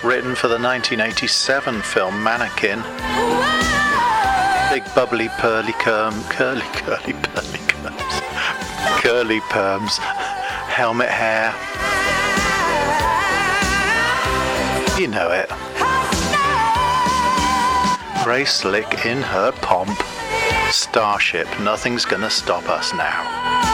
written for the 1987 film Mannequin. Big bubbly curly perms, helmet hair. You know it. Grace Slick in her pomp. Starship, nothing's gonna stop us now.